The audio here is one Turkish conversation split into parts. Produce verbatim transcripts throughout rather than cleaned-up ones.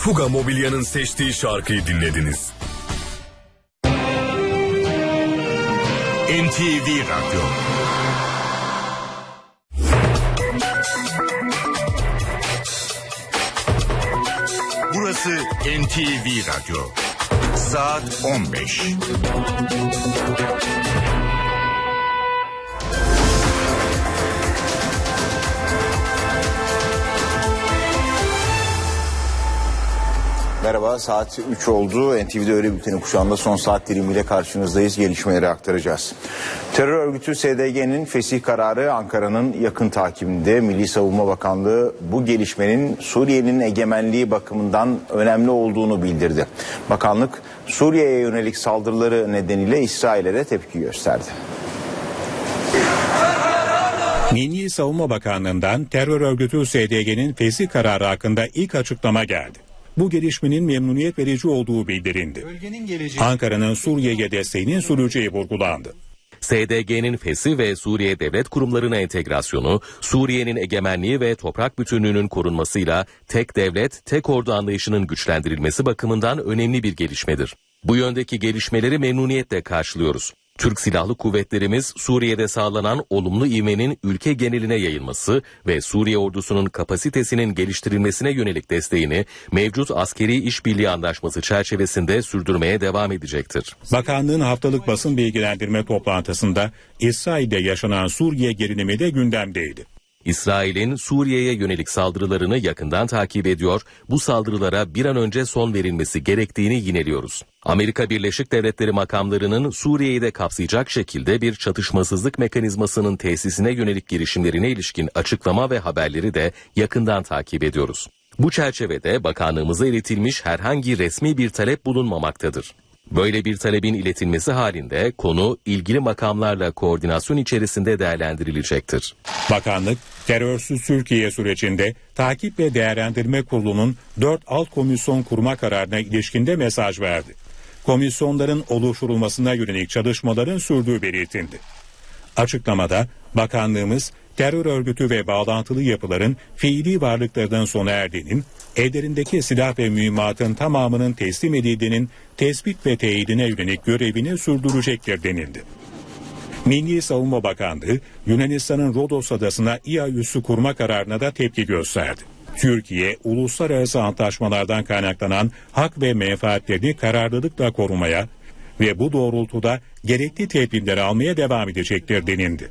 Fuga Mobilya'nın seçtiği şarkıyı dinlediniz. N T V Radyo. Burası N T V Radyo. Saat on beş. Merhaba, saat üç oldu. N T V'de öğle bülteni kuşağında son saat dilimiyle karşınızdayız. Gelişmeleri aktaracağız. Terör örgütü S D G'nin fesih kararı Ankara'nın yakın takibinde. Milli Savunma Bakanlığı bu gelişmenin Suriye'nin egemenliği bakımından önemli olduğunu bildirdi. Bakanlık Suriye'ye yönelik saldırıları nedeniyle İsrail'e de tepki gösterdi. Milli Savunma Bakanlığı'ndan terör örgütü S D G'nin fesih kararı hakkında ilk açıklama geldi. Bu gelişmenin memnuniyet verici olduğu bildirildi. Ankara'nın Suriye'ye desteğinin süreceği vurgulandı. S D G'nin fesih ve Suriye devlet kurumlarına entegrasyonu, Suriye'nin egemenliği ve toprak bütünlüğünün korunmasıyla tek devlet, tek ordu anlayışının güçlendirilmesi bakımından önemli bir gelişmedir. Bu yöndeki gelişmeleri memnuniyetle karşılıyoruz. Türk Silahlı Kuvvetlerimiz Suriye'de sağlanan olumlu ivmenin ülke geneline yayılması ve Suriye ordusunun kapasitesinin geliştirilmesine yönelik desteğini mevcut askeri işbirliği anlaşması çerçevesinde sürdürmeye devam edecektir. Bakanlığın haftalık basın bilgilendirme toplantısında İsrail'de yaşanan Suriye gerilimi de gündemdeydi. İsrail'in Suriye'ye yönelik saldırılarını yakından takip ediyor, bu saldırılara bir an önce son verilmesi gerektiğini yineliyoruz. Amerika Birleşik Devletleri makamlarının Suriye'yi de kapsayacak şekilde bir çatışmasızlık mekanizmasının tesisine yönelik girişimlerine ilişkin açıklama ve haberleri de yakından takip ediyoruz. Bu çerçevede bakanlığımıza iletilmiş herhangi resmi bir talep bulunmamaktadır. Böyle bir talebin iletilmesi halinde konu ilgili makamlarla koordinasyon içerisinde değerlendirilecektir. Bakanlık, terörsüz Türkiye sürecinde Takip ve Değerlendirme Kurulu'nun dört alt komisyon kurma kararına ilişkinde mesaj verdi. Komisyonların oluşturulmasına yönelik çalışmaların sürdüğü belirtildi. Açıklamada bakanlığımız terör örgütü ve bağlantılı yapıların fiili varlıklarının sona erdiğinin, ellerindeki silah ve mühimmatın tamamının teslim edildiğinin tespit ve teyidine yönelik görevini sürdürecektir denildi. Milli Savunma Bakanlığı, Yunanistan'ın Rodos adasına İHA üssü kurma kararına da tepki gösterdi. Türkiye, uluslararası antlaşmalardan kaynaklanan hak ve menfaatlerini kararlılıkla korumaya ve bu doğrultuda gerekli tedbirleri almaya devam edecektir denildi.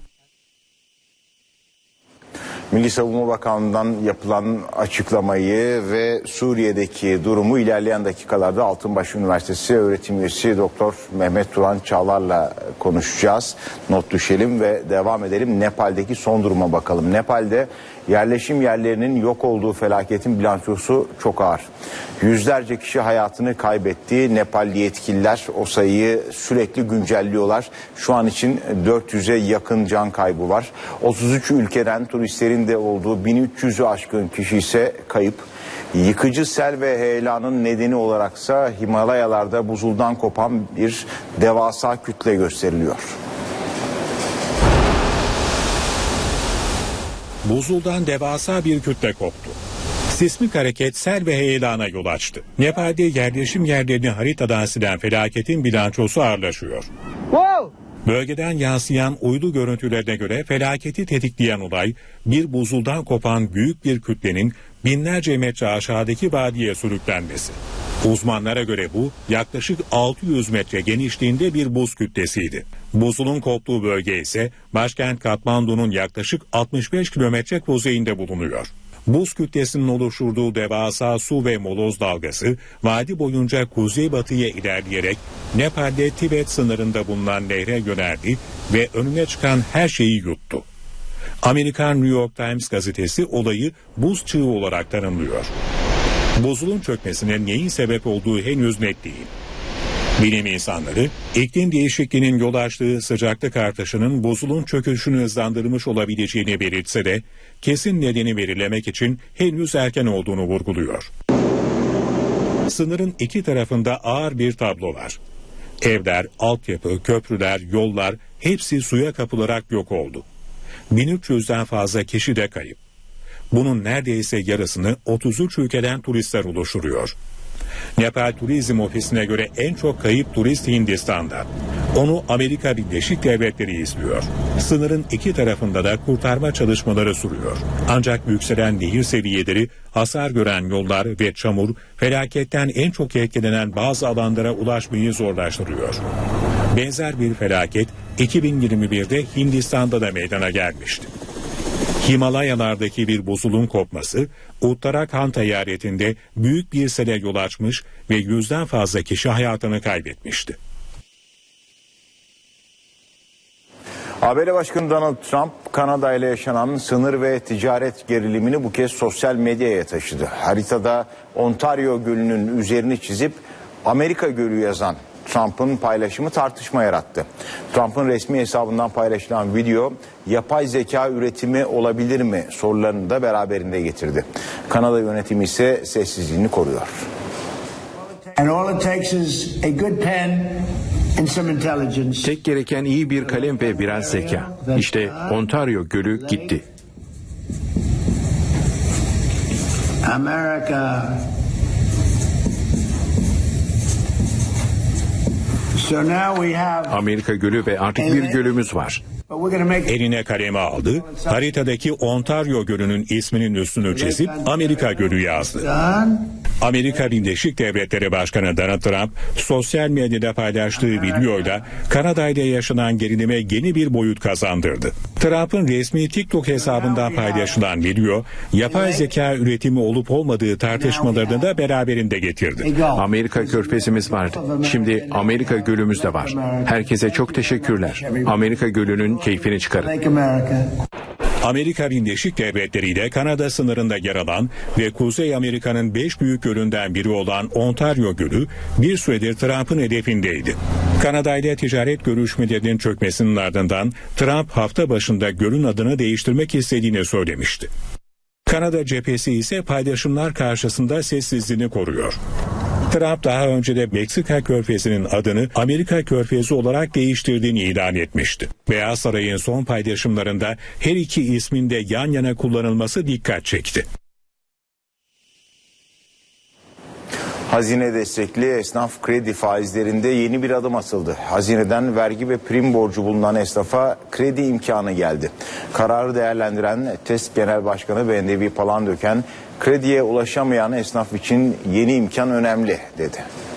Milli Savunma Bakanlığı'ndan yapılan açıklamayı ve Suriye'deki durumu ilerleyen dakikalarda Altınbaş Üniversitesi öğretim üyesi Doktor Mehmet Turan Çağlar'la konuşacağız. Not düşelim ve devam edelim. Nepal'deki son duruma bakalım. Nepal'de yerleşim yerlerinin yok olduğu felaketin bilançosu çok ağır. Yüzlerce kişi hayatını kaybetti. Nepalli yetkililer o sayıyı sürekli güncelliyorlar. Şu an için dört yüze yakın can kaybı var. otuz üç ülkeden turistlerin de olduğu bin üç yüzü aşkın kişi ise kayıp. Yıkıcı sel ve heyelanın nedeni olaraksa Himalayalarda buzuldan kopan bir devasa kütle gösteriliyor. Buzuldan devasa bir kütle koptu. Sismik hareket sel ve heyelana yol açtı. Nepal'de yerleşim yerlerini haritadan silen felaketin bilançosu ağırlaşıyor. Wow! Bölgeden yansıyan uydu görüntülerine göre felaketi tetikleyen olay bir buzuldan kopan büyük bir kütlenin binlerce metre aşağıdaki vadiye sürüklenmesi. Uzmanlara göre bu yaklaşık altı yüz metre genişliğinde bir buz kütlesiydi. Buzulun koptuğu bölge ise başkent Katmandu'nun yaklaşık altmış beş kilometre kuzeyinde bulunuyor. Buz kütlesinin oluşturduğu devasa su ve moloz dalgası vadi boyunca kuzeybatıya ilerleyerek Nepal'de Tibet sınırında bulunan nehre yöneldi ve önüne çıkan her şeyi yuttu. Amerikan New York Times gazetesi olayı buz çığı olarak tanımlıyor. Buzulun çökmesine neyin sebep olduğu henüz net değil. Bilim insanları iklim değişikliğinin yol açtığı sıcaklık artışının buzulun çöküşünü hızlandırmış olabileceğini belirtse de kesin nedeni belirlemek için henüz erken olduğunu vurguluyor. Sınırın iki tarafında ağır bir tablo var. Evler, altyapı, köprüler, yollar hepsi suya kapılarak yok oldu. bin üç yüzden fazla kişi de kayıp. Bunun neredeyse yarısını otuz üç ülkeden turistler oluşturuyor. Nepal Turizm Ofisi'ne göre en çok kayıp turist Hindistan'da. Onu Amerika Birleşik Devletleri izliyor. Sınırın iki tarafında da kurtarma çalışmaları sürüyor. Ancak yükselen nehir seviyeleri, hasar gören yollar ve çamur felaketten en çok etkilenen bazı alanlara ulaşmayı zorlaştırıyor. Benzer bir felaket iki bin yirmi birde Hindistan'da da meydana gelmişti. Himalayalardaki bir buzulun kopması Uttarakhand eyaletinde büyük bir sele yol açmış ve yüzden fazla kişi hayatını kaybetmişti. A B D Başkanı Donald Trump, Kanada ile yaşanan sınır ve ticaret gerilimini bu kez sosyal medyaya taşıdı. Haritada Ontario Gölü'nün üzerini çizip Amerika Gölü yazan Trump'ın paylaşımı tartışma yarattı. Trump'ın resmi hesabından paylaşılan video, yapay zeka üretimi olabilir mi sorularını da beraberinde getirdi. Kanada yönetimi ise sessizliğini koruyor. Tek gereken iyi bir kalem ve biraz zeka. İşte Ontario Gölü gitti. Amerika. So now we have... Amerika Gölü ve artık bir gölümüz var. Eline kalemi aldı, haritadaki Ontario Gölü'nün isminin üstünü çizip Amerika Gölü yazdı. Amerika Birleşik Devletleri Başkanı Donald Trump sosyal medyada paylaştığı videoyla Kanada ile yaşanan gerilime yeni bir boyut kazandırdı. Trump'ın resmi TikTok hesabından paylaşılan video, yapay zeka üretimi olup olmadığı tartışmalarını da beraberinde getirdi. Amerika Körfezimiz vardı. Şimdi Amerika Gölümüz de var. Herkese çok teşekkürler. Amerika Gölü'nün keyfini çıkarın. Amerika Birleşik Devletleri ile Kanada sınırında yer alan ve Kuzey Amerika'nın beş büyük gölünden biri olan Ontario Gölü bir süredir Trump'ın hedefindeydi. Kanada ile ticaret görüşmelerinin çökmesinin ardından Trump hafta başında gölün adını değiştirmek istediğini söylemişti. Kanada cephesi ise paylaşımlar karşısında sessizliğini koruyor. Trump daha önce de Meksika Körfezi'nin adını Amerika Körfezi olarak değiştirdiğini ilan etmişti. Beyaz Saray'ın son paylaşımlarında her iki ismin de yan yana kullanılması dikkat çekti. Hazine destekli esnaf kredi faizlerinde yeni bir adım atıldı. Hazineden vergi ve prim borcu bulunan esnafa kredi imkanı geldi. Kararı değerlendiren TESK Genel Başkanı Bendevi Palandöken, krediye ulaşamayan esnaf için yeni imkan önemli dedi.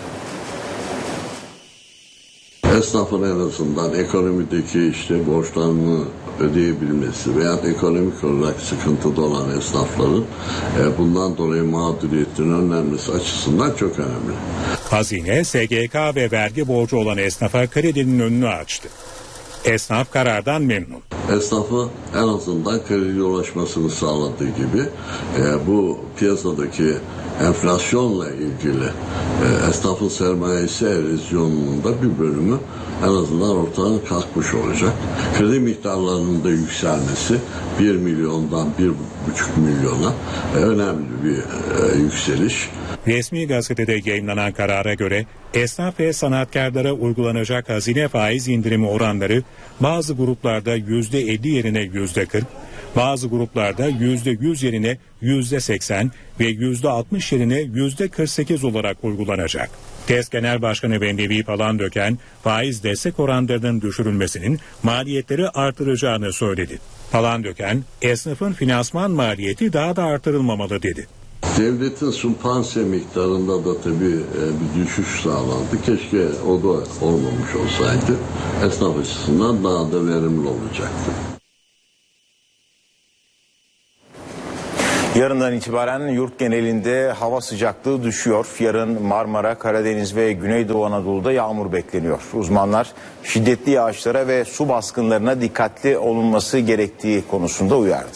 Esnafın en azından ekonomideki işte borçlarını ödeyebilmesi veya ekonomik olarak sıkıntıda olan esnafların e, bundan dolayı mağduriyetinin önlenmesi açısından çok önemli. Hazine, S G K ve vergi borcu olan esnafa kredinin önünü açtı. Esnaf karardan memnun. Esnafı en azından krediye ulaşmasını sağladığı gibi e, bu piyasadaki enflasyonla ilgili e, esnafın sermayesi erozyonunun da bir bölümü en azından ortadan kalkmış olacak. Kredi miktarlarının da yükselmesi bir milyondan bir buçuk milyona e, önemli bir e, yükseliş. Resmi gazetede yayınlanan karara göre esnaf ve sanatkarlara uygulanacak hazine faiz indirimi oranları bazı gruplarda yüzde elli yerine yüzde kırk, bazı gruplarda yüzde yüz yerine yüzde seksen ve yüzde altmış yerine yüzde kırk sekiz olarak uygulanacak. TESK Genel Başkanı Bendevi Palandöken, faiz destek oranlarının düşürülmesinin maliyetleri artıracağını söyledi. Palandöken, esnafın finansman maliyeti daha da artırılmamalı dedi. Devletin sumpanse miktarında da tabii e, bir düşüş sağlandı. Keşke o da olmamış olsaydı. Esnaf açısından daha da verimli olacaktı. Yarından itibaren yurt genelinde hava sıcaklığı düşüyor. Yarın Marmara, Karadeniz ve Güneydoğu Anadolu'da yağmur bekleniyor. Uzmanlar şiddetli yağışlara ve su baskınlarına dikkatli olunması gerektiği konusunda uyardı.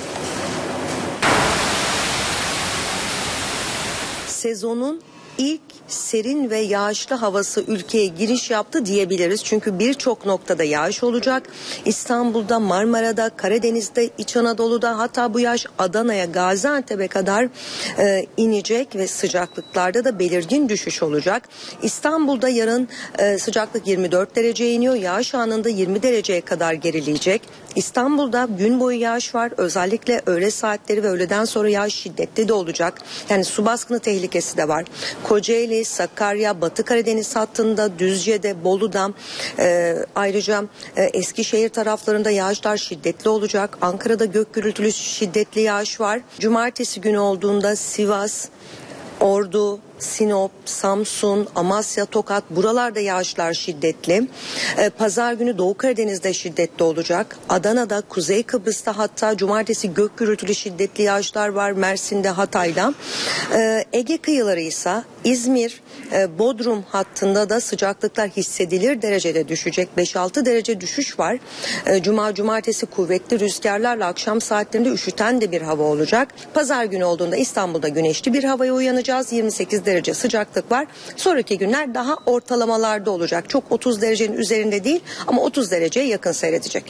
Sezonun ilk serin ve yağışlı havası ülkeye giriş yaptı diyebiliriz. Çünkü birçok noktada yağış olacak. İstanbul'da, Marmara'da, Karadeniz'de, İç Anadolu'da, hatta bu yağış Adana'ya, Gaziantep'e kadar e, inecek ve sıcaklıklarda da belirgin düşüş olacak. İstanbul'da yarın e, sıcaklık yirmi dört dereceye iniyor. Yağış anında yirmi dereceye kadar gerileyecek. İstanbul'da gün boyu yağış var. Özellikle öğle saatleri ve öğleden sonra yağış şiddetli de olacak. Yani su baskını tehlikesi de var. Kocaeli, Sakarya, Batı Karadeniz hattında, Düzce'de, Bolu'da, e, ayrıca e, Eskişehir taraflarında yağışlar şiddetli olacak. Ankara'da gök gürültülü şiddetli yağış var. Cumartesi günü olduğunda Sivas, Ordu, Sinop, Samsun, Amasya, Tokat buralarda yağışlar şiddetli. Ee, Pazar günü Doğu Karadeniz'de şiddetli olacak. Adana'da, Kuzey Kıbrıs'ta hatta cumartesi gök gürültülü şiddetli yağışlar var. Mersin'de, Hatay'da. Ee, Ege kıyıları ise İzmir, e, Bodrum hattında da sıcaklıklar hissedilir derecede düşecek. beş altı derece düşüş var. Ee, Cuma, cumartesi kuvvetli rüzgarlarla akşam saatlerinde üşüten de bir hava olacak. Pazar günü olduğunda İstanbul'da güneşli bir havaya uyanacağız. yirmi sekiz derece sıcaklık var. Sonraki günler daha ortalamalarda olacak. Çok otuz derecenin üzerinde değil ama otuz dereceye yakın seyredecek.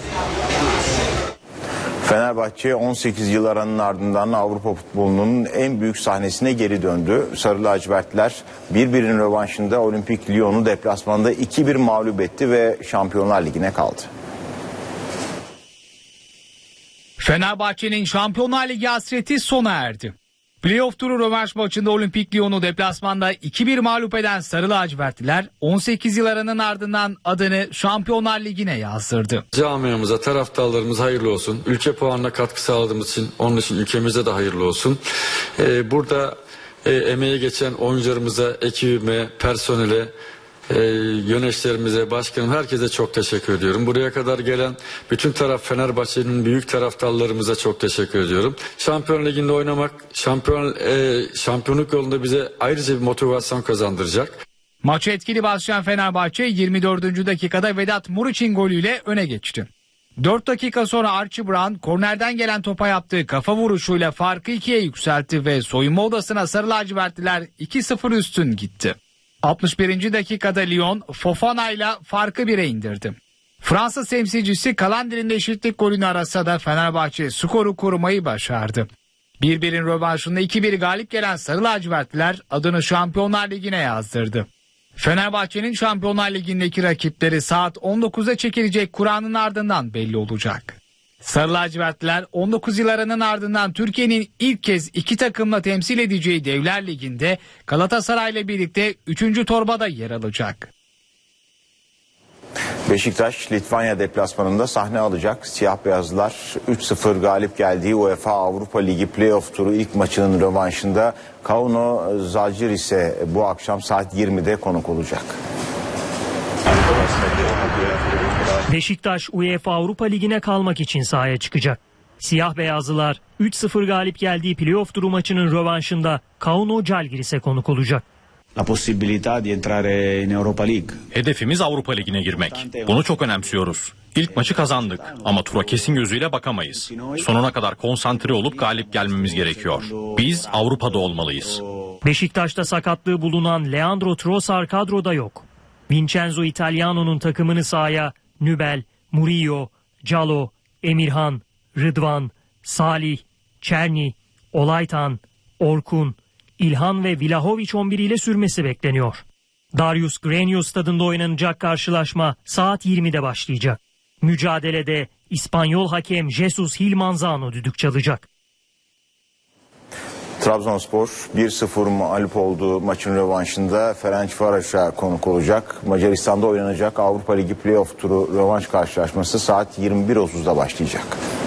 Fenerbahçe on sekiz yıl aranın ardından Avrupa futbolunun en büyük sahnesine geri döndü. Sarı lacivertler birbirinin rövanşında Olimpik Lyon'u deplasmanda iki bir mağlup etti ve Şampiyonlar Ligi'ne kaldı. Fenerbahçe'nin Şampiyonlar Ligi hasreti sona erdi. Playoff turu rövanş maçında Olimpik Lyon'u deplasmanda iki bir mağlup eden Sarı lacivertliler on sekiz yıl aranın ardından adını Şampiyonlar Ligi'ne yazdırdı. Camiamıza, taraftarlarımıza hayırlı olsun. Ülke puanına katkı sağladığımız için onun için ülkemize de hayırlı olsun. Ee, burada e, emeğe geçen oyuncularımıza, ekibime, personele, e, yöneticilerimize, başkanım, herkese çok teşekkür ediyorum. Buraya kadar gelen bütün taraf Fenerbahçe'nin büyük taraftarlarımıza çok teşekkür ediyorum. Şampiyon Ligi'nde oynamak, şampiyon e, şampiyonluk yolunda bize ayrıca bir motivasyon kazandıracak. Maçı etkili başlayan Fenerbahçe yirmi dördüncü dakikada Vedat Muriç'in golüyle öne geçti. dört dakika sonra Archie Brown kornerden gelen topa yaptığı kafa vuruşuyla farkı ikiye yükseltti ve soyunma odasına Sarı lacivertliler iki sıfır üstün gitti. altmış birinci dakikada Lyon Fofana ile farkı bire indirdi. Fransız temsilcisi Kalander'in eşitlik golünü arasa da Fenerbahçe skoru korumayı başardı. bir birin rövanşında iki bir galip gelen Sarı lacivertliler adını Şampiyonlar Ligi'ne yazdırdı. Fenerbahçe'nin Şampiyonlar Ligi'ndeki rakipleri saat on dokuzda çekilecek Kur'an'ın ardından belli olacak. Sarı lacivertliler on dokuz yıl aranın ardından Türkiye'nin ilk kez iki takımla temsil edeceği Devler Ligi'nde Galatasaray'la birlikte üçüncü torbada yer alacak. Beşiktaş Litvanya deplasmanında sahne alacak. Siyah beyazlılar üç sıfır galip geldiği UEFA Avrupa Ligi playoff turu ilk maçının rövanşında Kauno Žalgiris'e bu akşam saat yirmide konuk olacak. Beşiktaş UEFA Avrupa Ligi'ne kalmak için sahaya çıkacak. Siyah beyazlılar üç sıfır galip geldiği playoff turu maçının rövanşında Kauno Žalgiris'e konuk olacak. Hedefimiz Avrupa Ligi'ne girmek. Bunu çok önemsiyoruz. İlk maçı kazandık ama tura kesin gözüyle bakamayız. Sonuna kadar konsantre olup galip gelmemiz gerekiyor. Biz Avrupa'da olmalıyız. Beşiktaş'ta sakatlığı bulunan Leandro Trossard kadroda yok. Vincenzo Italiano'nun takımını sahaya Nübel, Murillo, Calo, Emirhan, Rıdvan, Salih, Çerni, Olaytan, Orkun, İlhan ve Vlahovic on bir ile sürmesi bekleniyor. Darius Grenius stadında oynanacak karşılaşma saat yirmide başlayacak. Mücadelede İspanyol hakem Jesus Hilmanzano düdük çalacak. Trabzonspor bir sıfır mağlup olduğu maçın rövanşında Ferencvaros'a konuk olacak. Macaristan'da oynanacak Avrupa Ligi playoff turu rövanş karşılaşması saat yirmi bir otuzda başlayacak.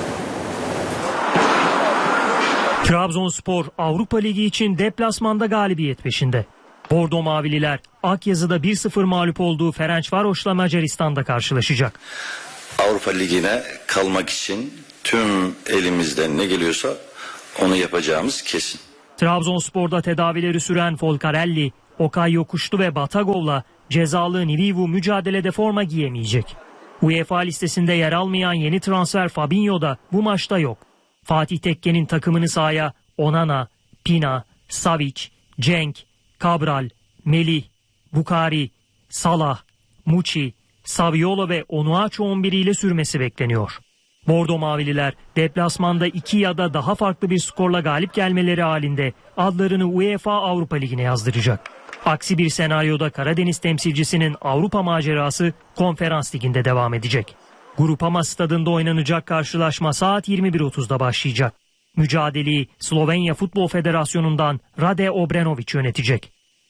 Trabzonspor Avrupa Ligi için deplasmanda galibiyet peşinde. Bordo Mavililer Akyazı'da bir sıfır mağlup olduğu Ferencvaros'la Macaristan'da karşılaşacak. Avrupa Ligi'ne kalmak için tüm elimizden ne geliyorsa onu yapacağımız kesin. Trabzonspor'da tedavileri süren Folcarelli, Okay Yokuşlu ve Batagov'la cezalı Nilivu mücadelede forma giyemeyecek. UEFA listesinde yer almayan yeni transfer Fabinho da bu maçta yok. Fatih Tekke'nin takımını sahaya Onana, Pina, Savic, Cenk, Cabral, Melih, Bukari, Salah, Muçi, Saviolo ve Onuachu on bir ile sürmesi bekleniyor. Bordo Mavililer deplasmanda iki ya da daha farklı bir skorla galip gelmeleri halinde adlarını UEFA Avrupa Ligi'ne yazdıracak. Aksi bir senaryoda Karadeniz temsilcisinin Avrupa macerası Konferans Ligi'nde devam edecek. Grupama stadında oynanacak karşılaşma saat yirmi bir otuzda başlayacak. Mücadeleyi Slovenya Futbol Federasyonu'ndan Rade Obrenović yönetecek.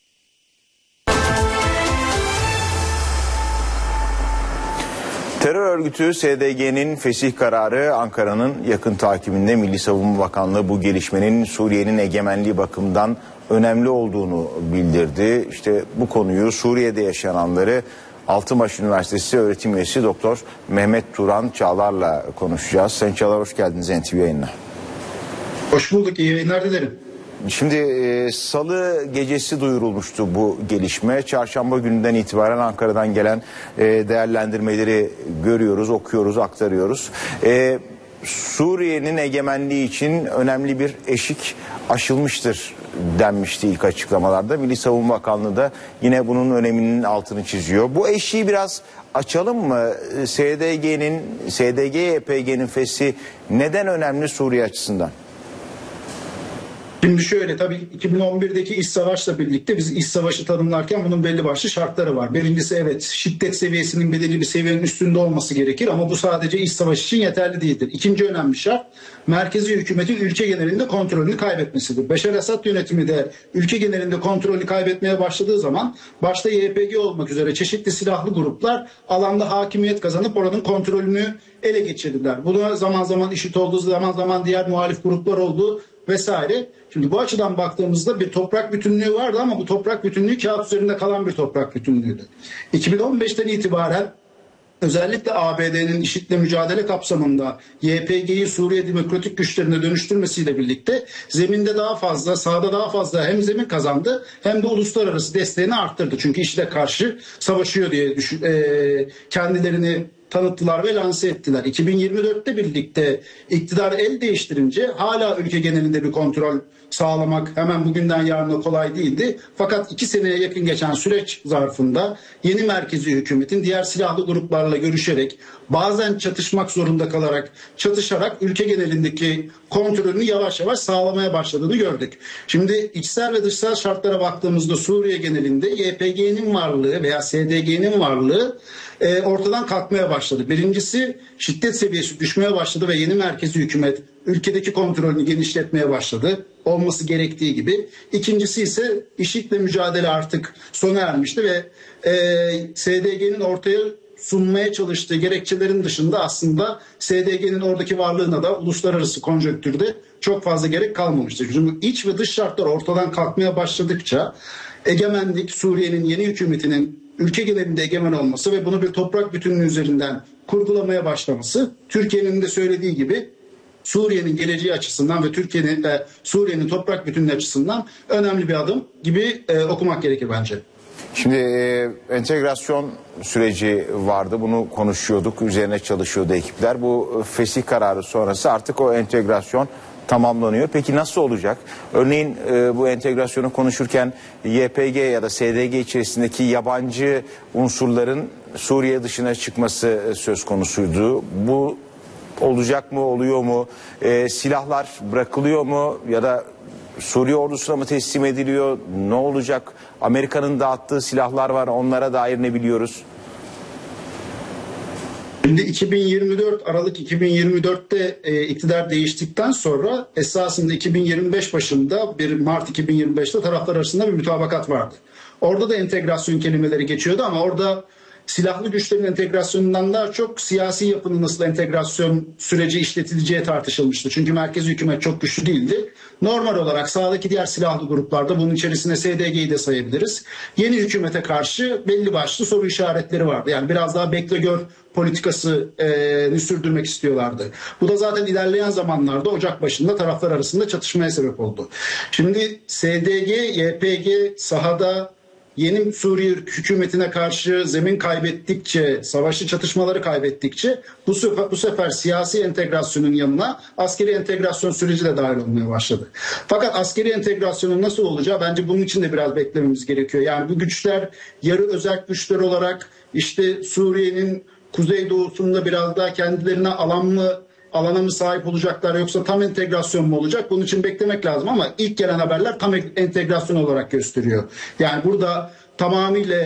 Terör örgütü S D G'nin fesih kararı Ankara'nın yakın takibinde. Milli Savunma Bakanlığı bu gelişmenin Suriye'nin egemenliği bakımından önemli olduğunu bildirdi. İşte bu konuyu, Suriye'de yaşananları Altınbaş Üniversitesi öğretim üyesi Doktor Mehmet Turan Çağlar'la konuşacağız. Sayın Çağlar, hoş geldiniz N T V yayınına. Hoş bulduk, iyi yayınlar dilerim. Şimdi e, salı gecesi duyurulmuştu bu gelişme. Çarşamba gününden itibaren Ankara'dan gelen e, değerlendirmeleri görüyoruz, okuyoruz, aktarıyoruz. E, Suriye'nin egemenliği için önemli bir eşik aşılmıştır denmişti ilk açıklamalarda. Milli Savunma Bakanlığı da yine bunun öneminin altını çiziyor. Bu eşiği biraz açalım mı? S D G'nin, S D G Y P G'nin feshi neden önemli Suriye açısından? Şimdi şöyle, tabii iki bin on birdeki iç savaşla birlikte biz iç savaşı tanımlarken bunun belli başlı şartları var. Birincisi, evet, şiddet seviyesinin belirli bir seviyenin üstünde olması gerekir ama bu sadece iç savaş için yeterli değildir. İkinci önemli şart, merkezi hükümetin ülke genelinde kontrolünü kaybetmesidir. Beşar Esad yönetimi de ülke genelinde kontrolü kaybetmeye başladığı zaman başta Y P G olmak üzere çeşitli silahlı gruplar alanda hakimiyet kazanıp oranın kontrolünü ele geçirdiler. Buna zaman zaman IŞİD olduğu, zaman zaman diğer muhalif gruplar olduğu vesaire. Şimdi bu açıdan baktığımızda bir toprak bütünlüğü vardı ama bu toprak bütünlüğü kağıt üzerinde kalan bir toprak bütünlüğüydü. iki bin on beşten itibaren özellikle A B D'nin IŞİD'le mücadele kapsamında Y P G'yi Suriye Demokratik Güçlerine dönüştürmesiyle birlikte zeminde daha fazla, sahada daha fazla hem zemin kazandı hem de uluslararası desteğini arttırdı. Çünkü IŞİD'e karşı savaşıyor diye düşün, e, kendilerini tanıttılar ve lanse ettiler. iki bin yirmi dörtte birlikte iktidar el değiştirince hala ülke genelinde bir kontrol sağlamak hemen bugünden yarına kolay değildi. Fakat iki seneye yakın geçen süreç zarfında yeni merkezi hükümetin diğer silahlı gruplarla görüşerek, bazen çatışmak zorunda kalarak, çatışarak ülke genelindeki kontrolünü yavaş yavaş sağlamaya başladığını gördük. Şimdi içsel ve dışsal şartlara baktığımızda Suriye genelinde Y P G'nin varlığı veya S D G'nin varlığı e, ortadan kalkmaya başladı. Birincisi, şiddet seviyesi düşmeye başladı ve yeni merkezi hükümet ülkedeki kontrolünü genişletmeye başladı. Olması gerektiği gibi. İkincisi ise IŞİD'le mücadele artık sona ermişti ve e, S D G'nin ortaya sunmaya çalıştığı gerekçelerin dışında aslında S D G'nin oradaki varlığına da uluslararası konjonktürde çok fazla gerek kalmamıştır. Çünkü iç ve dış şartlar ortadan kalkmaya başladıkça egemenlik, Suriye'nin yeni hükümetinin ülke genelinde egemen olması ve bunu bir toprak bütünlüğü üzerinden kurgulamaya başlaması, Türkiye'nin de söylediği gibi Suriye'nin geleceği açısından ve Türkiye'nin e, Suriye'nin toprak bütünlüğü açısından önemli bir adım gibi e, okumak gerekir bence. Şimdi e, entegrasyon süreci vardı, bunu konuşuyorduk, üzerine çalışıyordu ekipler. Bu fesih kararı sonrası artık o entegrasyon tamamlanıyor. Peki nasıl olacak? Örneğin e, bu entegrasyonu konuşurken Y P G ya da S D G içerisindeki yabancı unsurların Suriye dışına çıkması söz konusuydu. Bu olacak mı, oluyor mu? E, silahlar bırakılıyor mu ya da Suriye ordusuna mı teslim ediliyor? Ne olacak? Amerika'nın dağıttığı silahlar var, onlara dair ne biliyoruz? Şimdi iki bin yirmi dört Aralık iki bin yirmi dörtte e, iktidar değiştikten sonra esasında iki bin yirmi beş başında bir Mart iki bin yirmi beşte taraflar arasında bir mütabakat vardı. Orada da entegrasyon kelimeleri geçiyordu ama orada silahlı güçlerin entegrasyonundan daha çok siyasi yapının nasıl entegrasyon süreci işletileceği tartışılmıştı. Çünkü merkezi hükümet çok güçlü değildi. Normal olarak sağdaki diğer silahlı gruplarda, bunun içerisine S D G'yi de sayabiliriz, yeni hükümete karşı belli başlı soru işaretleri vardı. Yani biraz daha bekle gör politikasını sürdürmek istiyorlardı. Bu da zaten ilerleyen zamanlarda Ocak başında taraflar arasında çatışmaya sebep oldu. Şimdi S D G, Y P G sahada yeni Suriye hükümetine karşı zemin kaybettikçe, savaşlı çatışmaları kaybettikçe bu sefer, bu sefer siyasi entegrasyonun yanına askeri entegrasyon süreci de dahil olmaya başladı. Fakat askeri entegrasyonun nasıl olacağı bence bunun için de biraz beklememiz gerekiyor. Yani bu güçler yarı özel güçler olarak işte Suriye'nin kuzeydoğusunda biraz daha kendilerine alan mı, alana mı sahip olacaklar yoksa tam entegrasyon mu olacak? Bunun için beklemek lazım ama ilk gelen haberler tam entegrasyon olarak gösteriyor. Yani burada tamamıyla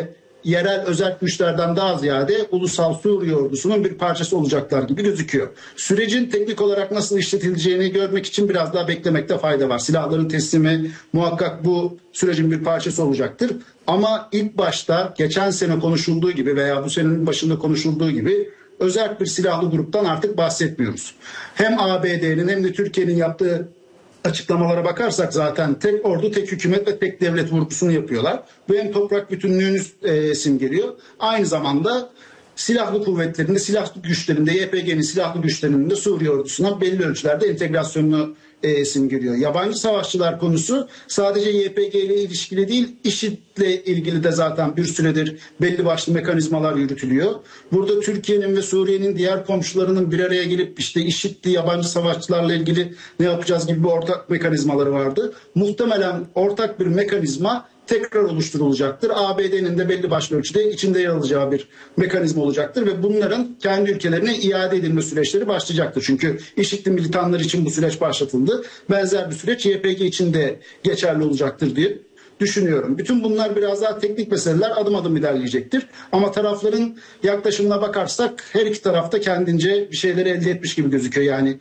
yerel özel güçlerden daha ziyade ulusal Suriye ordusunun bir parçası olacaklar gibi gözüküyor. Sürecin teknik olarak nasıl işletileceğini görmek için biraz daha beklemekte fayda var. Silahların teslimi muhakkak bu sürecin bir parçası olacaktır. Ama ilk başta geçen sene konuşulduğu gibi veya bu senenin başında konuşulduğu gibi özel bir silahlı gruptan artık bahsetmiyoruz. Hem A B D'nin hem de Türkiye'nin yaptığı açıklamalara bakarsak zaten tek ordu, tek hükümet ve tek devlet vurgusunu yapıyorlar. Bu hem toprak bütünlüğünü e, simgeliyor. Aynı zamanda silahlı kuvvetlerinde, silahlı güçlerinde, Y P G'nin silahlı güçlerinde Suriye ordusuna belli ölçülerde entegrasyonunu e, simgeliyor. Yabancı savaşçılar konusu sadece Y P G ile ilişkili değil, IŞİD'le ilgili de zaten bir süredir belli başlı mekanizmalar yürütülüyor. Burada Türkiye'nin ve Suriye'nin diğer komşularının bir araya gelip işte IŞİD'li yabancı savaşçılarla ilgili ne yapacağız gibi bir ortak mekanizmaları vardı. Muhtemelen ortak bir mekanizma tekrar oluşturulacaktır. A B D'nin de belli başlı ölçüde içinde yer alacağı bir mekanizma olacaktır ve bunların kendi ülkelerine iade edilme süreçleri başlayacaktır. Çünkü IŞİD'li militanlar için bu süreç başlatıldı. Benzer bir süreç Y P G için de geçerli olacaktır diye düşünüyorum. Bütün bunlar biraz daha teknik meseleler, adım adım ilerleyecektir. Ama tarafların yaklaşımına bakarsak her iki tarafta kendince bir şeyleri elde etmiş gibi gözüküyor. Yani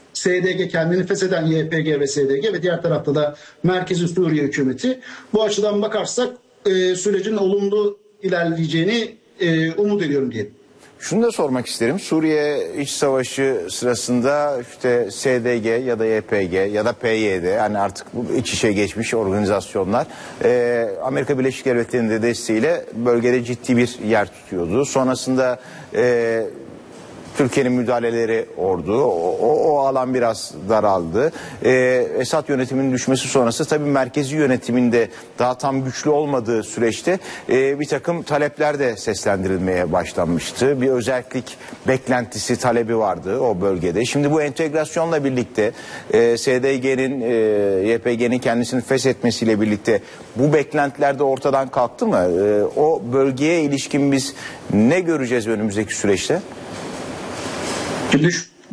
S D G kendini fesheden Y P G ve S D G ve diğer tarafta da Merkezi Suriye hükümeti. Bu açıdan bakarsak e, sürecin olumlu ilerleyeceğini e, umut ediyorum diyelim. Şunu da sormak isterim. Suriye iç savaşı sırasında işte S D G ya da Y P G ya da P Y D, yani artık bu iç içe geçmiş organizasyonlar e, Amerika Birleşik Devletleri'nin de desteğiyle bölgede ciddi bir yer tutuyordu. Sonrasında e, Türkiye'nin müdahaleleri ordu. O, o, o alan biraz daraldı. Ee, Esad yönetiminin düşmesi sonrası tabii merkezi yönetiminde daha tam güçlü olmadığı süreçte e, bir takım talepler de seslendirilmeye başlanmıştı. Bir özellik beklentisi, talebi vardı o bölgede. Şimdi bu entegrasyonla birlikte e, S D G'nin, e, Y P G'nin kendisini feshetmesiyle birlikte bu beklentiler de ortadan kalktı mı? E, o bölgeye ilişkin biz ne göreceğiz önümüzdeki süreçte? Şimdi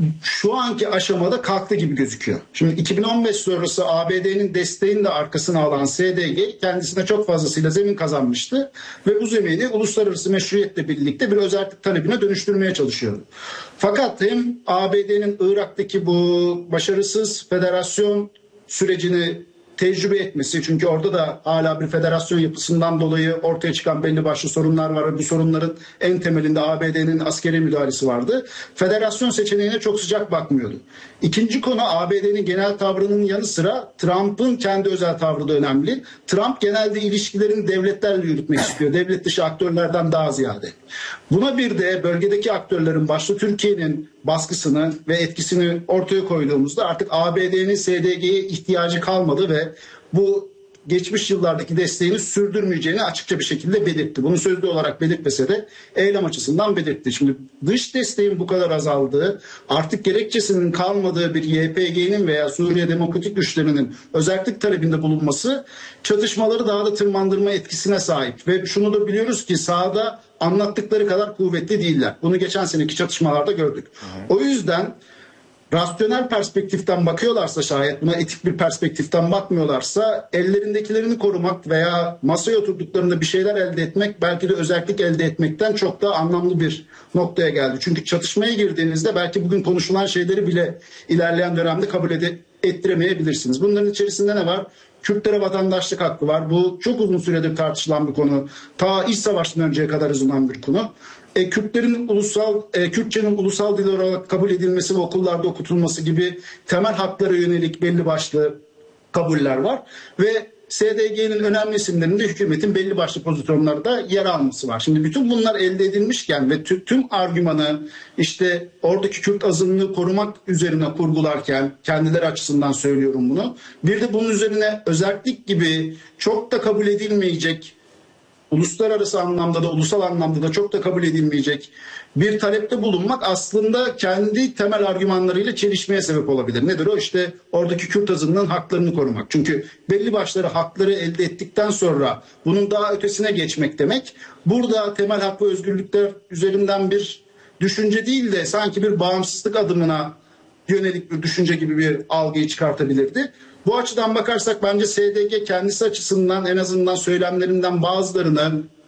şu anki aşamada kalktı gibi gözüküyor. Şimdi iki bin on beş sonrası A B D'nin desteğini de arkasına alan S D G kendisine çok fazlasıyla zemin kazanmıştı ve bu zemini uluslararası meşruiyetle birlikte bir özellik talebine dönüştürmeye çalışıyordu. Fakat hem A B D'nin Irak'taki bu başarısız federasyon sürecini tecrübe etmesi, çünkü orada da hala bir federasyon yapısından dolayı ortaya çıkan belli başlı sorunlar var. Bu sorunların en temelinde A B D'nin askeri müdahalesi vardı. Federasyon seçeneğine çok sıcak bakmıyordu. İkinci konu, A B D'nin genel tavrının yanı sıra Trump'ın kendi özel tavrı da önemli. Trump genelde ilişkilerini devletlerle yürütmek istiyor. Devlet dışı aktörlerden daha ziyade. Buna bir de bölgedeki aktörlerin, başta Türkiye'nin baskısını ve etkisini ortaya koyduğumuzda artık A B D'nin S D G'ye ihtiyacı kalmadı ve bu geçmiş yıllardaki desteğini sürdürmeyeceğini açıkça bir şekilde belirtti. Bunu sözlü olarak belirtmese de eylem açısından belirtti. Şimdi dış desteğin bu kadar azaldığı, artık gerekçesinin kalmadığı bir Y P G'nin veya Suriye Demokratik Güçlerinin özellik talebinde bulunması çatışmaları daha da tırmandırma etkisine sahip. Ve şunu da biliyoruz ki sahada anlattıkları kadar kuvvetli değiller. Bunu geçen seneki çatışmalarda gördük. O yüzden rasyonel perspektiften bakıyorlarsa, şayet buna etik bir perspektiften bakmıyorlarsa, ellerindekilerini korumak veya masaya oturduklarında bir şeyler elde etmek belki de özellik elde etmekten çok daha anlamlı bir noktaya geldi. Çünkü çatışmaya girdiğinizde belki bugün konuşulan şeyleri bile ilerleyen dönemde kabul ede- ettiremeyebilirsiniz. Bunların içerisinde ne var? Kürtlere vatandaşlık hakkı var. Bu çok uzun süredir tartışılan bir konu. Ta iç savaştan önceye kadar uzanan bir konu. E, Kürtlerin ulusal, e, Kürtçenin ulusal dil olarak kabul edilmesi ve okullarda okutulması gibi temel haklara yönelik belli başlı kabuller var. Ve S D G'nin önemli isimlerinde hükümetin belli başlı pozisyonlarda yer alması var. Şimdi bütün bunlar elde edilmişken ve tüm argümanı işte oradaki Kürt azınlığı korumak üzerine kurgularken, kendileri açısından söylüyorum bunu, bir de bunun üzerine özellik gibi çok da kabul edilmeyecek, uluslararası anlamda da ulusal anlamda da çok da kabul edilmeyecek bir talepte bulunmak aslında kendi temel argümanlarıyla çelişmeye sebep olabilir. Nedir o? İşte oradaki Kürt azınlığının haklarını korumak. Çünkü belli başları hakları elde ettikten sonra bunun daha ötesine geçmek demek, burada temel hak ve özgürlükler üzerinden bir düşünce değil de sanki bir bağımsızlık adımına yönelik bir düşünce gibi bir algıyı çıkartabilirdi. Bu açıdan bakarsak bence S D G kendisi açısından en azından söylemlerinden bazılarını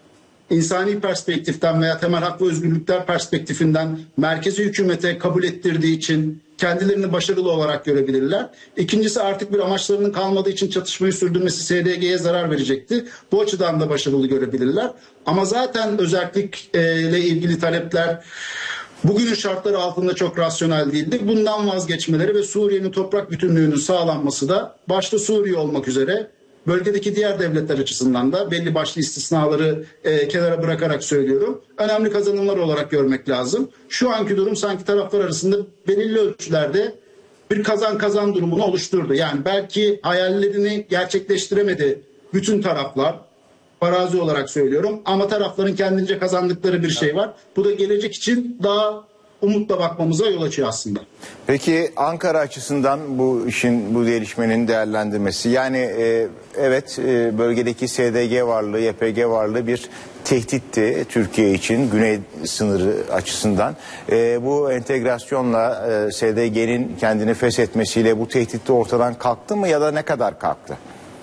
insani perspektiften veya temel hak ve özgürlükler perspektifinden merkezi hükümete kabul ettirdiği için kendilerini başarılı olarak görebilirler. İkincisi, artık bir amaçlarının kalmadığı için çatışmayı sürdürmesi S D G'ye zarar verecekti. Bu açıdan da başarılı görebilirler. Ama zaten özellikle ilgili talepler bugünün şartları altında çok rasyonel değildi. Bundan vazgeçmeleri ve Suriye'nin toprak bütünlüğünün sağlanması da başta Suriye olmak üzere bölgedeki diğer devletler açısından da belli başlı istisnaları e, kenara bırakarak söylüyorum, önemli kazanımlar olarak görmek lazım. Şu anki durum sanki taraflar arasında belirli ölçülerde bir kazan kazan durumunu oluşturdu. Yani belki hayallerini gerçekleştiremedi bütün taraflar, farazi olarak söylüyorum, ama tarafların kendince kazandıkları bir şey var. Bu da gelecek için daha umutla bakmamıza yol açıyor aslında. Peki Ankara açısından bu işin, bu gelişmenin değerlendirmesi, yani e, evet e, bölgedeki S D G varlığı, Y P G varlığı bir tehditti Türkiye için güney sınırı açısından. E, bu entegrasyonla e, S D G'nin kendini feshetmesiyle bu tehdit de ortadan kalktı mı ya da ne kadar kalktı?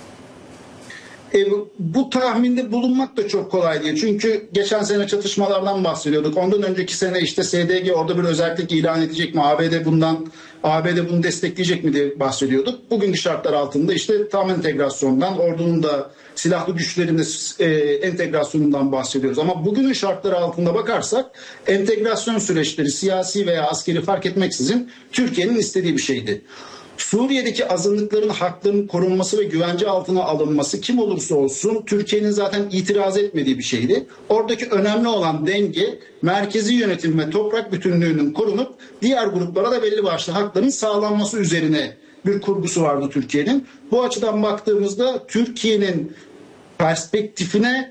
E, bu tahminde bulunmak da çok kolay değil. Çünkü geçen sene çatışmalardan bahsediyorduk. Ondan önceki sene işte S D G orada bir özellik ilan edecek mi? A B D bundan A B D bunu destekleyecek mi diye bahsediyorduk. Bugünkü şartlar altında işte tam entegrasyondan, ordunun da silahlı güçlerin de e, entegrasyonundan bahsediyoruz. Ama bugünün şartları altında bakarsak entegrasyon süreçleri siyasi veya askeri fark etmeksizin Türkiye'nin istediği bir şeydi. Suriye'deki azınlıkların haklarının korunması ve güvence altına alınması kim olursa olsun Türkiye'nin zaten itiraz etmediği bir şeydi. Oradaki önemli olan denge merkezi yönetim ve toprak bütünlüğünün korunup diğer gruplara da belli başlı hakların sağlanması üzerine bir kurgusu vardı Türkiye'nin. Bu açıdan baktığımızda Türkiye'nin perspektifine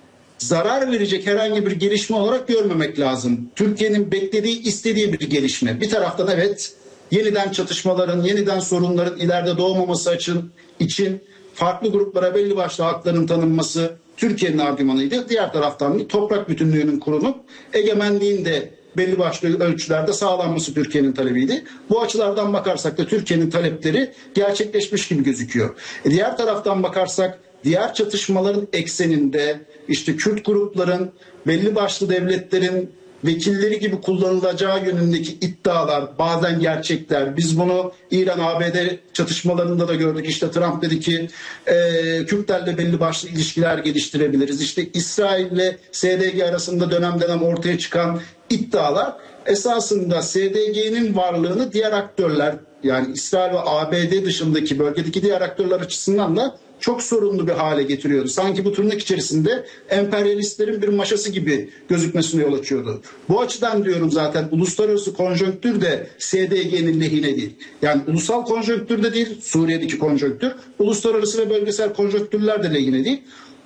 zarar verecek herhangi bir gelişme olarak görmemek lazım. Türkiye'nin beklediği, istediği bir gelişme. Bir taraftan evet, yeniden çatışmaların, yeniden sorunların ileride doğmaması için, için farklı gruplara belli başlı hakların tanınması Türkiye'nin argümanıydı. Diğer taraftan toprak bütünlüğünün korunup egemenliğin de belli başlı ölçülerde sağlanması Türkiye'nin talebiydi. Bu açılardan bakarsak da Türkiye'nin talepleri gerçekleşmiş gibi gözüküyor. E diğer taraftan bakarsak diğer çatışmaların ekseninde işte Kürt grupların, belli başlı devletlerin vekilleri gibi kullanılacağı yönündeki iddialar, bazen gerçekler. Biz bunu İran A B D çatışmalarında da gördük. İşte Trump dedi ki e, Kürtlerle belli başlı ilişkiler geliştirebiliriz. İşte İsrail ile S D G arasında dönem dönem ortaya çıkan iddialar esasında S D G'nin varlığını diğer aktörler, yani İsrail ve A B D dışındaki bölgedeki diğer aktörler açısından da çok sorunlu bir hale getiriyordu. Sanki bu tırnak içerisinde emperyalistlerin bir maşası gibi gözükmesine yol açıyordu. Bu açıdan diyorum zaten uluslararası konjonktür de S D G'nin lehine değil. Yani ulusal konjonktür de değil, Suriye'deki konjonktür, uluslararası ve bölgesel konjonktürler de lehine değil.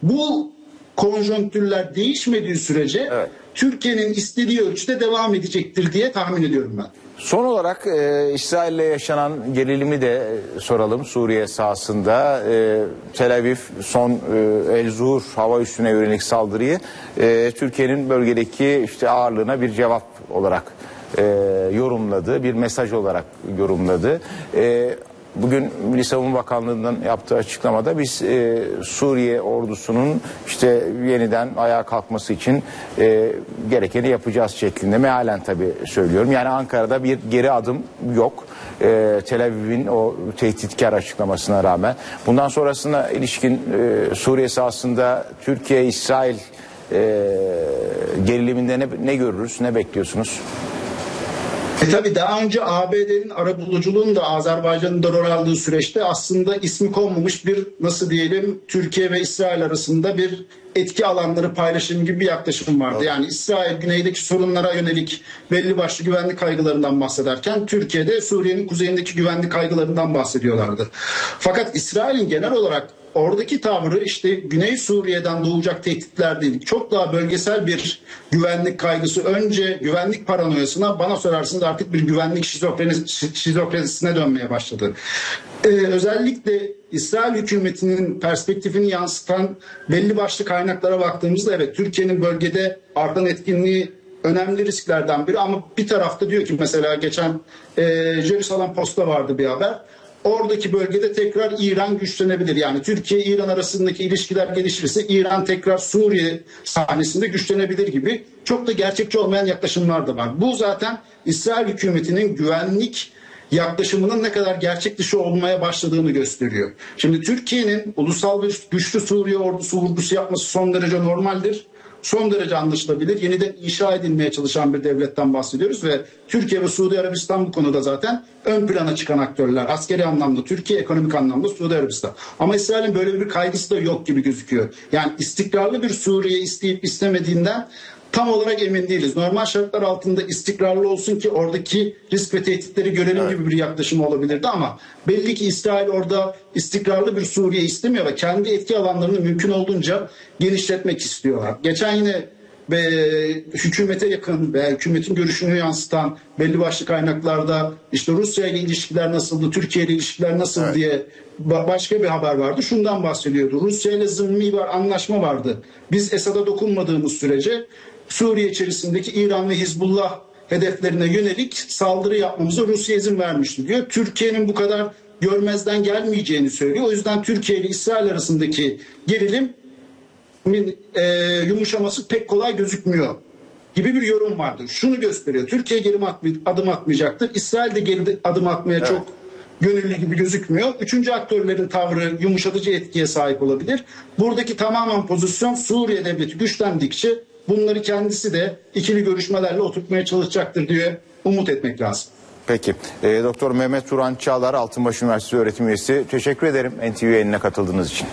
Bu konjonktürler değişmediği sürece evet, Türkiye'nin istediği ölçüde devam edecektir diye tahmin ediyorum ben. Son olarak e, İsrail'le yaşanan gerilimi de e, soralım. Suriye sahasında e, Tel Aviv son e, El Zur hava üssüne yönelik saldırıyı e, Türkiye'nin bölgedeki işte ağırlığına bir cevap olarak e, yorumladı, bir mesaj olarak yorumladı. E, Bugün Milli Savunma Bakanlığı'ndan yaptığı açıklamada biz e, Suriye ordusunun işte yeniden ayağa kalkması için e, gerekeni yapacağız şeklinde, mealen tabii söylüyorum. Yani Ankara'da bir geri adım yok. E, Tel Aviv'in o tehditkar açıklamasına rağmen. Bundan sonrasına ilişkin e, Suriye sahasında Türkiye-İsrail e, geriliminde ne, ne görürüz, ne bekliyorsunuz? E tabii daha önce A B D'nin arabuluculuğun da Azerbaycan'ın da rol aldığı süreçte aslında ismi konmamış bir, nasıl diyelim, Türkiye ve İsrail arasında bir etki alanları paylaşım gibi bir yaklaşım vardı. Yani İsrail güneydeki sorunlara yönelik belli başlı güvenlik kaygılarından bahsederken Türkiye'de Suriye'nin kuzeyindeki güvenlik kaygılarından bahsediyorlardı. Fakat İsrail'in genel olarak oradaki tavrı işte Güney Suriye'den doğacak tehditler değil, çok daha bölgesel bir güvenlik kaygısı. Önce güvenlik paranoyasına, bana sorarsınız artık bir güvenlik şizofrenisi, şizofrenisine dönmeye başladı. Ee, özellikle İsrail hükümetinin perspektifini yansıtan belli başlı kaynaklara baktığımızda evet, Türkiye'nin bölgede artan etkinliği önemli risklerden biri, ama bir tarafta diyor ki mesela geçen e, Jerusalem Post'ta vardı bir haber. oradaki bölgede tekrar İran güçlenebilir. Yani Türkiye-İran arasındaki ilişkiler gelişirse İran tekrar Suriye sahnesinde güçlenebilir gibi çok da gerçekçi olmayan yaklaşımlar da var. Bu zaten İsrail hükümetinin güvenlik yaklaşımının ne kadar gerçek dışı olmaya başladığını gösteriyor. Şimdi Türkiye'nin ulusal bir güçlü Suriye ordusu vurgusu yapması son derece normaldir. Son derece anlaşılabilir. Yeniden inşa edilmeye çalışan bir devletten bahsediyoruz ve Türkiye ve Suudi Arabistan bu konuda zaten ön plana çıkan aktörler. Askeri anlamda Türkiye, ekonomik anlamda Suudi Arabistan. Ama İsrail'in böyle bir kaygısı da yok gibi gözüküyor. Yani istikrarlı bir Suriye isteyip istemediğinden tam olarak emin değiliz. Normal şartlar altında istikrarlı olsun ki oradaki risk ve tehditleri görelim evet. gibi bir yaklaşım olabilirdi ama belli ki İsrail orada istikrarlı bir Suriye istemiyor ve kendi etki alanlarını mümkün olduğunca genişletmek istiyorlar. Geçen yine ve hükümete yakın ve hükümetin görüşünü yansıtan belli başlı kaynaklarda işte Rusya ile ilişkiler nasıldı, Türkiye ile ilişkiler nasıl evet. diye başka bir haber vardı. Şundan bahsediyordu. Rusya ile zımni bir anlaşma vardı. Biz Esad'a dokunmadığımız sürece Suriye içerisindeki İran ve Hizbullah hedeflerine yönelik saldırı yapmamıza Rusya izin vermişti diyor. Türkiye'nin bu kadar görmezden gelmeyeceğini söylüyor. O yüzden Türkiye ile İsrail arasındaki gerilim e, yumuşaması pek kolay gözükmüyor gibi bir yorum vardı. Şunu gösteriyor. Türkiye geri adım atmayacaktır. İsrail de geri adım atmaya evet. çok gönüllü gibi gözükmüyor. Üçüncü aktörlerin tavrı yumuşatıcı etkiye sahip olabilir. Buradaki tamamen pozisyon Suriye devleti güçlendikçe bunları kendisi de ikili görüşmelerle oturtmaya çalışacaktır diye umut etmek lazım. Peki. E, Doktor Mehmet Turan Çağlar, Altınbaş Üniversitesi öğretim üyesi. Teşekkür ederim N T V yayınına katıldığınız için.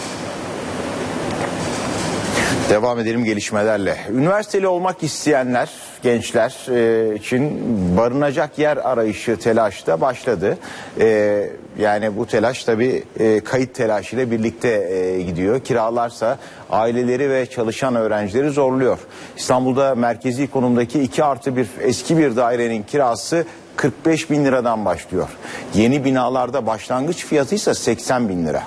Devam edelim gelişmelerle. Üniversiteli olmak isteyenler, gençler e, için barınacak yer arayışı telaşta başladı. E, yani bu telaş tabii e, kayıt telaşıyla birlikte e, gidiyor. Kiralarsa aileleri ve çalışan öğrencileri zorluyor. İstanbul'da merkezi konumdaki iki artı bir eski bir dairenin kirası kırk beş bin liradan başlıyor. Yeni binalarda başlangıç fiyatı ise seksen bin lira.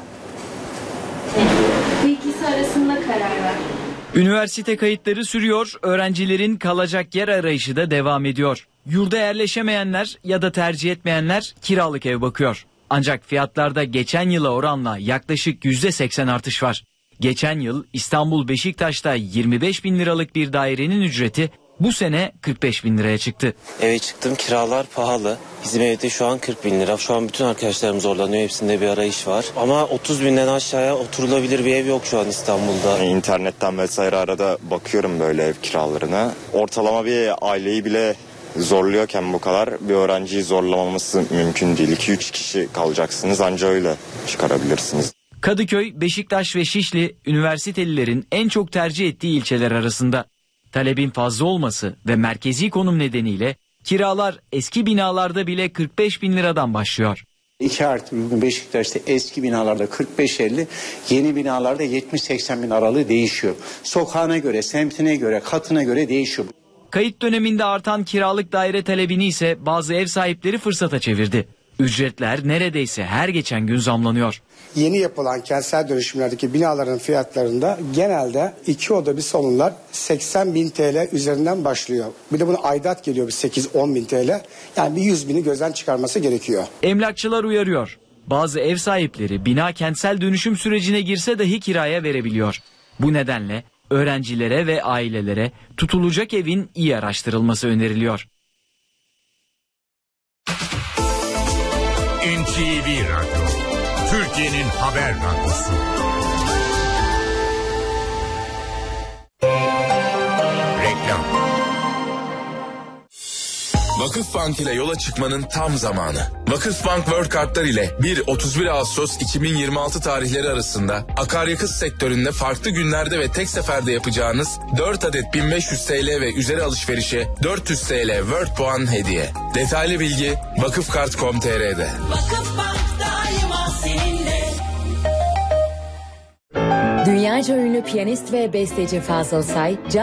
Bu ikisi arasında karar ver. Üniversite kayıtları sürüyor, öğrencilerin kalacak yer arayışı da devam ediyor. Yurda yerleşemeyenler ya da tercih etmeyenler kiralık ev bakıyor. Ancak fiyatlarda geçen yıla oranla yaklaşık yüzde seksen artış var. Geçen yıl İstanbul Beşiktaş'ta yirmi beş bin liralık bir dairenin ücreti bu sene kırk beş bin liraya çıktı. Eve çıktım, kiralar pahalı. Bizim evde şu an kırk bin lira. Şu an bütün arkadaşlarım zorlanıyor. Hepsinde bir arayış var. Ama otuz binden aşağıya oturulabilir bir ev yok şu an İstanbul'da. İnternetten vesaire arada bakıyorum böyle ev kiralarına. Ortalama bir aileyi bile zorluyorken bu kadar bir öğrenciyi zorlamaması mümkün değil. iki üç kişi kalacaksınız, anca öyle çıkarabilirsiniz. Kadıköy, Beşiktaş ve Şişli üniversitelilerin en çok tercih ettiği ilçeler arasında. Talebin fazla olması ve merkezi konum nedeniyle kiralar eski binalarda bile kırk beş bin liradan başlıyor. iki artı bir Beşiktaş'ta eski binalarda kırk beş elli, yeni binalarda yetmiş seksen bin aralığı değişiyor. Sokağına göre, semtine göre, katına göre değişiyor. Kayıt döneminde artan kiralık daire talebini ise bazı ev sahipleri fırsata çevirdi. Ücretler neredeyse her geçen gün zamlanıyor. Yeni yapılan kentsel dönüşümlerdeki binaların fiyatlarında genelde iki oda bir salonlar seksen bin T L üzerinden başlıyor. Bir de buna aidat geliyor bir sekiz on bin T L. Yani bir yüz bini gözden çıkarması gerekiyor. Emlakçılar uyarıyor. Bazı ev sahipleri bina kentsel dönüşüm sürecine girse dahi kiraya verebiliyor. Bu nedenle öğrencilere ve ailelere tutulacak evin iyi araştırılması öneriliyor. N T V Radyo, Türkiye'nin haber radyosu. Reklam. Vakıfbank ile yola çıkmanın tam zamanı. Vakıfbank World Kartlar ile bir otuz bir Ağustos iki bin yirmi altı tarihleri arasında akaryakıt sektöründe farklı günlerde ve tek seferde yapacağınız dört adet bin beş yüz T L ve üzeri alışverişe dört yüz T L World puan hediye. Detaylı bilgi vakıfkart nokta com nokta tr'de. Vakıfbank daima seninle. Dünyaca ünlü piyanist ve besteci Fazıl Say,